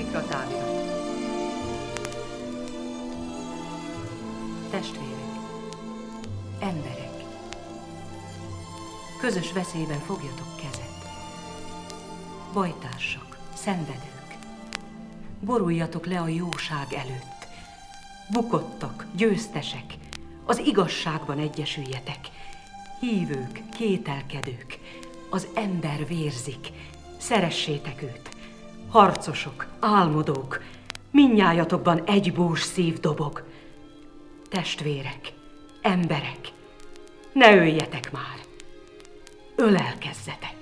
Szikra távirat. Testvérek, emberek, közös veszélyben fogjatok kezet. Bajtársak, szenvedők, boruljatok le a jóság előtt. Bukottak, győztesek, az igazságban egyesüljetek. Hívők, kételkedők, az ember vérzik, szeressétek őt. Harcosok, álmodók, mindnyájatokban egy bús szív dobog. Testvérek, emberek, ne öljetek már, ölelkezzetek!